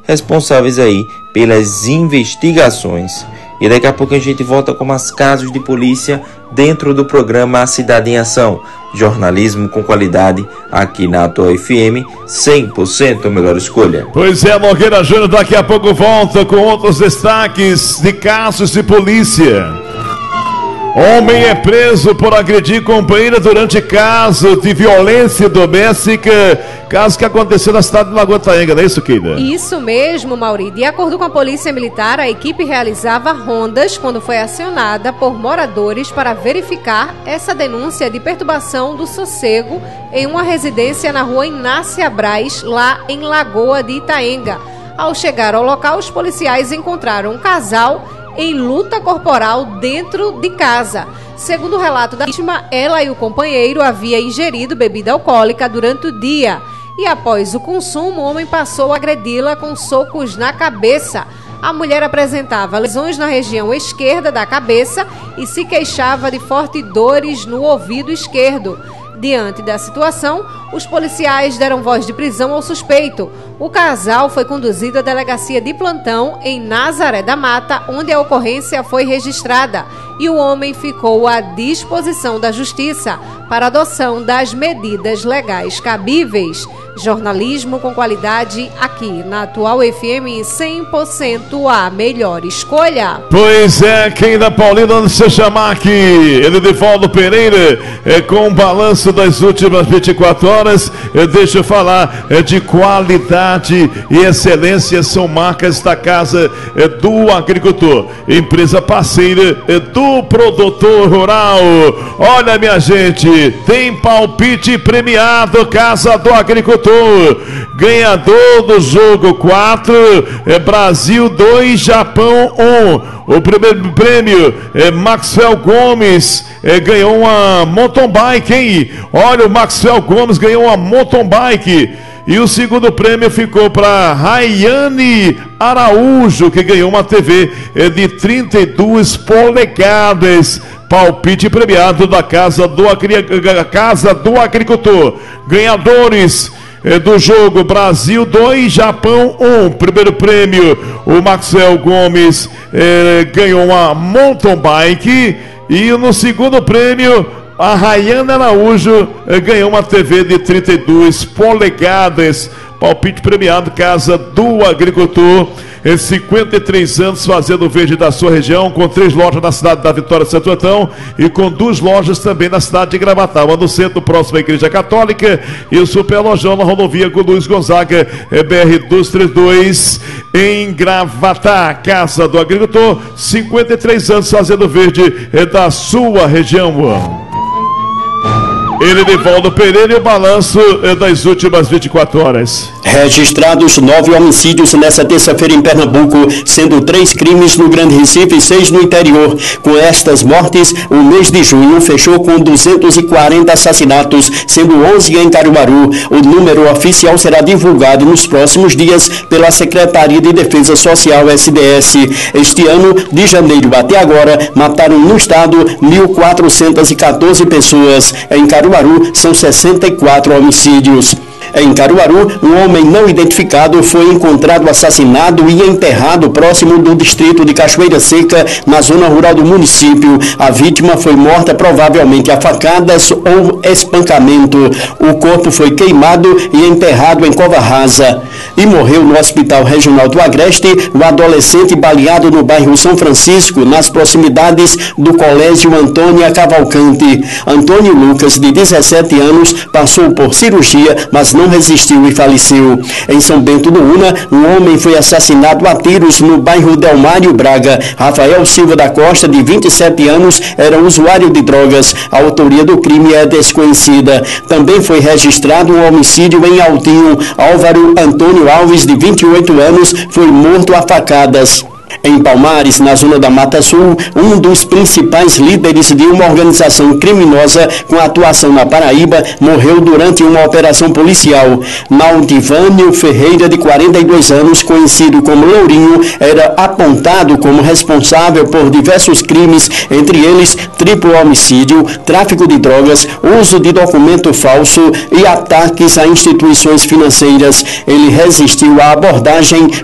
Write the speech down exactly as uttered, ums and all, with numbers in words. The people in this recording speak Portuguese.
responsáveis aí pelas investigações. E daqui a pouco a gente volta com mais casos de polícia dentro do programa A Cidade em Ação. Jornalismo com qualidade aqui na Atual F M, cem por cento a melhor escolha. Pois é, Nogueira Júnior daqui a pouco volta com outros destaques de casos de polícia. Homem é preso por agredir companheira durante caso de violência doméstica. Caso que aconteceu na cidade de Lagoa Taenga, não é isso, Keila? Isso mesmo, Mauri. De acordo com a Polícia Militar, a equipe realizava rondas quando foi acionada por moradores para verificar essa denúncia de perturbação do sossego em uma residência na rua Inácia Braz, lá em Lagoa de Itaenga. Ao chegar ao local, os policiais encontraram um casal em luta corporal dentro de casa. Segundo o relato da vítima, ela e o companheiro haviam ingerido bebida alcoólica durante o dia e após o consumo, o homem passou a agredi-la com socos na cabeça. A mulher apresentava lesões na região esquerda da cabeça e se queixava de fortes dores no ouvido esquerdo. Diante da situação, os policiais deram voz de prisão ao suspeito. O casal foi conduzido à delegacia de plantão em Nazaré da Mata, onde a ocorrência foi registrada, e o homem ficou à disposição da Justiça para adoção das medidas legais cabíveis. Jornalismo com qualidade aqui na Atual F M, cem por cento a melhor escolha. Pois é, quem da Paulina, onde você chamar aqui, ele Edivaldo Pereira, é, com o balanço das últimas vinte e quatro horas, é, deixa eu falar é, de qualidade e excelência, são marcas da Casa é, do Agricultor, empresa parceira é, do produtor rural. Olha, minha gente, tem palpite premiado, Casa do Agricultor. Ganhador do jogo quatro, é Brasil dois, Japão um. O primeiro prêmio é Maxwell Gomes, é, ganhou uma mountain bike, hein? Olha, o Maxwell Gomes ganhou uma mountain bike. E o segundo prêmio ficou para Rayane Araújo, que ganhou uma T V é, de trinta e duas polegadas. Palpite premiado da Casa do, Casa do Agricultor. Ganhadores do jogo Brasil dois, Japão um. Primeiro prêmio, o Maxwell Gomes eh, ganhou uma mountain bike. E no segundo prêmio, a Rayane Araújo eh, ganhou uma T V de trinta e duas polegadas. Palpite premiado, Casa do Agricultor. Em cinquenta e três anos fazendo verde da sua região, com três lojas na cidade da Vitória, Santo Antão, e com duas lojas também na cidade de Gravatá, no centro, próximo à Igreja Católica, e o super lojão na rodovia com Luiz Gonzaga, é B R duzentos e trinta e dois, em Gravatá. Casa do Agricultor, cinquenta e três anos fazendo verde é da sua região. Ele, Edivaldo Pereira, e o balanço das últimas vinte e quatro horas. Registrados nove homicídios nessa terça-feira em Pernambuco, sendo três crimes no Grande Recife e seis no interior. Com estas mortes, o mês de junho fechou com duzentos e quarenta assassinatos, sendo onze em Caruaru. O número oficial será divulgado nos próximos dias pela Secretaria de Defesa Social, S D S. Este ano, de janeiro até agora, mataram no estado mil quatrocentas e quatorze pessoas. Em Caruaru, são sessenta e quatro homicídios. Em Caruaru, um homem não identificado foi encontrado assassinado e enterrado próximo do distrito de Cachoeira Seca, na zona rural do município. A vítima foi morta provavelmente a facadas ou espancamento. O corpo foi queimado e enterrado em cova rasa. E morreu no Hospital Regional do Agreste o adolescente baleado no bairro São Francisco, nas proximidades do Colégio Antônia Cavalcante. Antônio Lucas, de dezessete anos, passou por cirurgia, mas não resistiu e faleceu. Em São Bento do Una, um homem foi assassinado a tiros no bairro Delmário Braga. Rafael Silva da Costa, de vinte e sete anos, era usuário de drogas. A autoria do crime é desconhecida. Também foi registrado um homicídio em Altinho. Álvaro Antônio Alves, de vinte e oito anos, foi morto a facadas. Em Palmares, na zona da Mata Sul, um dos principais líderes de uma organização criminosa com atuação na Paraíba morreu durante uma operação policial. Naudivânio Ferreira, de quarenta e dois anos, conhecido como Lourinho, era apontado como responsável por diversos crimes, entre eles triplo homicídio, tráfico de drogas, uso de documento falso e ataques a instituições financeiras. Ele resistiu à abordagem